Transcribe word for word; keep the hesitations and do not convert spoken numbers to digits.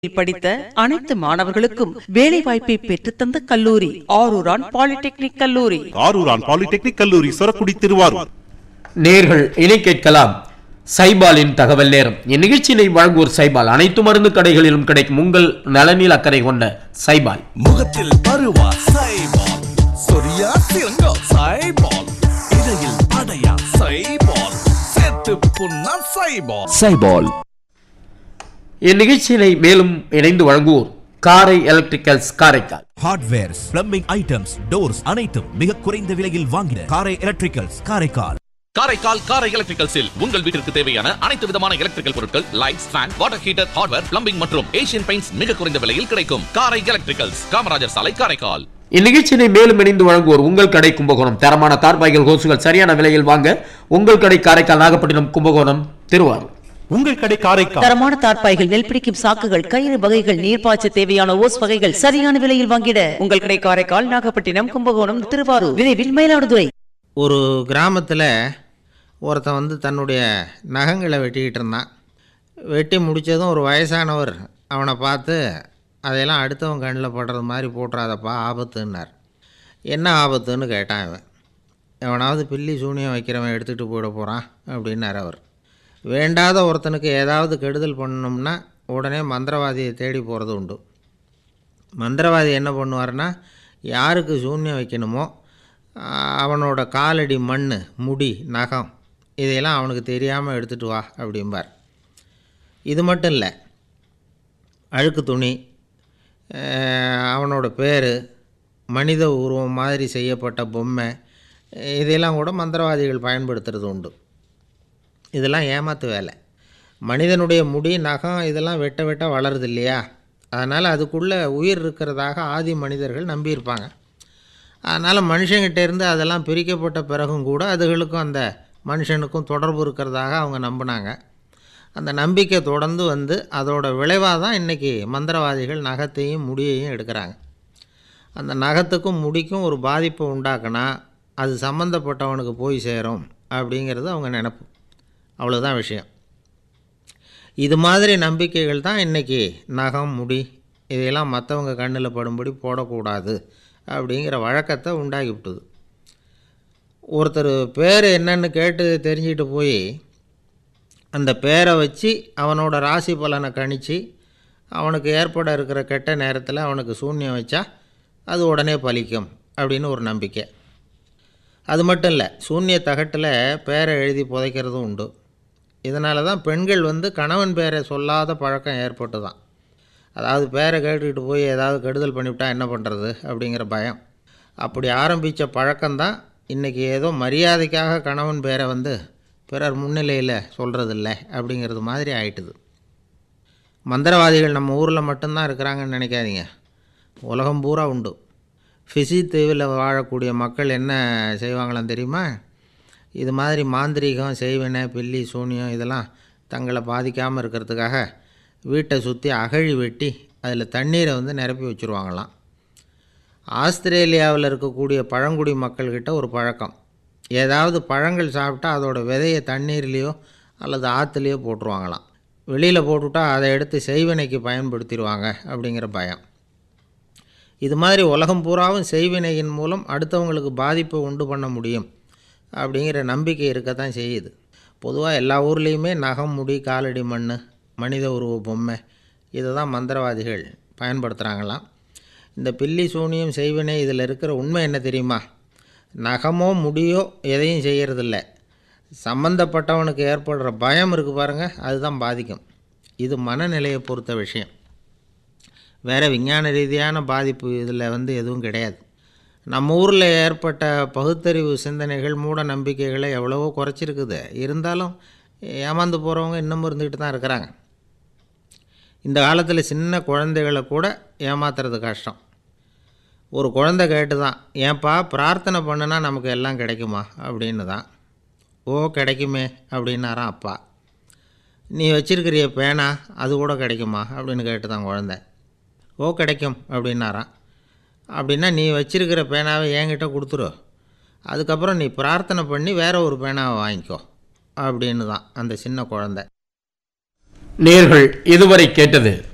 படித்த அனைத்து மாணவர்களுக்கும் வேலை வாய்ப்பை பெற்றுத்தந்த கல்லூரி ஆரூரான் பாலிடெக்னிக் கல்லூரி. ஆரூரான் பாலிடெக்னிக் கல்லூரி, சொரக்குடி, திருவாரூர். நேர்கள் இணை கேட்கலாம் சைபாலின் தகவல் நேரம். இந்நிகழ்ச்சியினை வழங்குவோர் சைபால். அனைத்து மருந்து கடைகளிலும் கிடைக்கும் உங்கள் நலனில் அக்கறை கொண்ட சைபால். முகத்தில் பருவா சைபால், சொரியா சிறங்கா சைபால், இடையில் அடையா சைபால், சேத்து புண்ணா சைபால். சைபால். இந்நிகழ்ச்சியினை மேலும் இணைந்து வழங்குவோர் காரை electricals, Karaikal. Hardwares, plumbing items, doors அனைத்தும் மிக குறைந்த விலையில் வாங்கின காரை எலக்ட்ரிக்கல்ஸ், காரைக்கால். காரைக்கால் காரை எலக்ட்ரிக்கல்ஸில் உங்கள் வீட்டிற்கு தேவையான அனைத்து விதமான எலக்ட்ரிக்கல் பொருட்கள், lights, fan, water heater, hardware, plumbing மற்றும் ஏசியன் பெயிண்ட்ஸ் மிக குறைந்த விலையில் கிடைக்கும். காரை எலக்ட்ரிக்கல்ஸ், காமராஜர் சாலை, காரைக்கால். இந்நிகழ்ச்சியினை மேலும் இணைந்து வழங்குவோர் உங்கள் கடை கும்பகோணம். தரமான தார்பாய்கள், ஹோசுகள் சரியான விலையில் வாங்க உங்கள் கடை காரைக்கால், நாகப்பட்டினம், கும்பகோணம், திருவாரூர். உங்கள் கடை காரைக்கால். தரமான தார்பாய்கள், நெல் பிடிக்கும் சாக்குகள், கயிறு வகைகள், நீர்ப்பாய்ச்ச தேவையான ஓஸ் வகைகள் சரியான விலையில் வாங்கிட உங்கள் கடை காரைக்கால், நாகப்பட்டினம், கும்பகோணம், திருவாரூர், விரைவில் மயிலாடுதுறை. ஒரு கிராமத்தில் ஒருத்தன் வந்து தன்னுடைய நகங்களை வெட்டிக்கிட்டு இருந்தான். வெட்டி முடித்ததும் ஒரு வயசானவர் அவனை பார்த்து, அதையெல்லாம் அடுத்தவன் கண்ணில் படுறது மாதிரி போட்டுறாதப்பா, ஆபத்துன்னார். என்ன ஆபத்துன்னு கேட்டான் இவன். எவனாவது பில்லி சூனியம் வைக்கிறவன் எடுத்துகிட்டு போயிட போகிறான் அப்படின்னார் அவர். வேண்டாத ஒருத்தனுக்கு ஏதாவது கெடுதல் பண்ணணும்னா உடனே மந்திரவாதியை தேடி போகிறது உண்டு. மந்திரவாதி என்ன பண்ணுவார்னா, யாருக்கு சூன்யம் வைக்கணுமோ அவனோட காலடி, மண், முடி, நகம் இதையெல்லாம் அவனுக்கு தெரியாமல் எடுத்துகிட்டு வா அப்படிம்பார். இது மட்டும் இல்லை, அழுக்கு துணி, அவனோட பேர், மனித உருவம் மாதிரி செய்யப்பட்ட பொம்மை, இதையெல்லாம் கூட மந்திரவாதிகள் பயன்படுத்துறது உண்டு. இதெல்லாம் ஏமாத்து வேலை. மனிதனுடைய முடி, நகம் இதெல்லாம் வெட்ட வெட்ட வளருது இல்லையா, அதனால் அதுக்குள்ளே உயிர் இருக்கிறதாக ஆதி மனிதர்கள் நம்பியிருப்பாங்க. அதனால் மனுஷங்கிட்டேருந்து அதெல்லாம் பிரிக்கப்பட்ட பிறகும் கூட அதுகளுக்கும் அந்த மனுஷனுக்கும் தொடர்பு இருக்கிறதாக அவங்க நம்பினாங்க. அந்த நம்பிக்கை தொடர்ந்து வந்து அதோட விளைவாக தான் இன்றைக்கி மந்திரவாதிகள் நகத்தையும் முடியையும் எடுக்கிறாங்க. அந்த நகத்துக்கும் முடிக்கும் ஒரு பாதிப்பை உண்டாக்குனா அது சம்மந்தப்பட்டவனுக்கு போய் சேரும் அப்படிங்கிறது அவங்க நினைப்பு. அவ்வளோதான் விஷயம். இது மாதிரி நம்பிக்கைகள் தான் இன்றைக்கி நகம், முடி இதையெல்லாம் மற்றவங்க கண்ணில் படும்படி போடக்கூடாது அப்படிங்கிற வழக்கத்தை உண்டாக்கி விட்டுது. ஒருத்தர் பேர் என்னன்னு கேட்டு தெரிஞ்சுக்கிட்டு போய் அந்த பேரை வச்சு அவனோட ராசி பலனை கணித்து அவனுக்கு ஏற்பட இருக்கிற கெட்ட நேரத்தில் அவனுக்கு சூன்யம் வச்சா அது உடனே பலிக்கும் அப்படின்னு ஒரு நம்பிக்கை. அது மட்டும் இல்லை, சூன்ய தகட்டில் பேரை எழுதி புதைக்கிறதும் உண்டு. இதனால தான் பெண்கள் வந்து கணவன் பேரை சொல்லாத பழக்கம் ஏற்பட்டு தான். அதாவது பேரை கேட்டுக்கிட்டு போய் ஏதாவது கெடுதல் பண்ணிவிட்டா என்ன பண்ணுறது அப்படிங்கிற பயம். அப்படி ஆரம்பித்த பழக்கம்தான் இன்றைக்கி ஏதோ மரியாதைக்காக கணவன் பேரை வந்து பிறர் முன்னிலையில் சொல்கிறதில்ல அப்படிங்கிறது மாதிரி ஆயிட்டுது. மந்திரவாதிகள் நம்ம ஊரில் மட்டும்தான் இருக்கிறாங்கன்னு நினைக்காதீங்க, உலகம் பூரா உண்டு. ஃபிஜி தீவில் வாழக்கூடிய மக்கள் என்ன செய்வாங்களாம் தெரியுமா? இது மாதிரி மாந்திரீகம், செய்வினை, பில்லி, சூனியம் இதெல்லாம் தங்களை பாதிக்காமல் இருக்கிறதுக்காக வீட்டை சுற்றி அகழி வெட்டி அதில் தண்ணீரை வந்து நிரப்பி வச்சுருவாங்களாம். ஆஸ்திரேலியாவில் இருக்கக்கூடிய பழங்குடி மக்கள்கிட்ட ஒரு பழக்கம், ஏதாவது பழங்கள் சாப்பிட்டா அதோட விதையை தண்ணீர்லேயோ அல்லது ஆற்றுலையோ போட்டுருவாங்களாம். வெளியில் போட்டுவிட்டா அதை எடுத்து செய்வினைக்கு பயன்படுத்திடுவாங்க அப்படிங்கிற பயம். இது மாதிரி உலகம் பூராவும் செய்வினையின் மூலம் அடுத்தவங்களுக்கு பாதிப்பை உண்டு பண்ண முடியும் அப்படிங்கிற நம்பிக்கை இருக்கத்தான் செய்யுது. பொதுவாக எல்லா ஊர்லேயுமே நகம், முடி, காலடி, மண், மனித உருவ பொம்மை இதை தான் மந்திரவாதிகள் பயன்படுத்துகிறாங்களாம். இந்த பில்லி, சூனியம், செய்வினை இதில் இருக்கிற உண்மை என்ன தெரியுமா? நகமோ முடியோ எதையும் செய்கிறதில்ல, சம்பந்தப்பட்டவனுக்கு ஏற்படுற பயம் இருக்குது பாருங்கள், அதுதான் பாதிக்கும். இது மனநிலையை பொறுத்த விஷயம். வேறு விஞ்ஞான ரீதியான பாதிப்பு இதில் வந்து எதுவும் கிடையாது. நம்ம ஊரில் ஏற்பட்ட பகுத்தறிவு சிந்தனைகள், மூட நம்பிக்கைகளை எவ்வளவோ குறைச்சிருக்குது. இருந்தாலும் ஏமாந்து போகிறவங்க இன்னமும் இருந்துக்கிட்டு தான் இருக்கிறாங்க. இந்த காலத்தில் சின்ன குழந்தைகளை கூட ஏமாத்துறது கஷ்டம். ஒரு குழந்தை கேட்டு தான், ஏன்பா பிரார்த்தனை பண்ணுனா நமக்கு எல்லாம் கிடைக்குமா அப்படின்னு தான். ஓ கிடைக்குமே அப்படின்னாரான் அப்பா. நீ வச்சிருக்கிறிய பேனா அது கூட கிடைக்குமா அப்படின்னு கேட்டு தான் குழந்தை. ஓ கிடைக்கும் அப்படின்னாரான். அப்படின்னா நீ வச்சிருக்கிற பேனாவை என்கிட்ட கொடுத்துரு, அதுக்கப்புறம் நீ பிரார்த்தனை பண்ணி வேற ஒரு பேனாவை வாங்கிக்கோ அப்படின்னு தான் அந்த சின்ன குழந்தை. நேர்கள் இதுவரை கேட்டது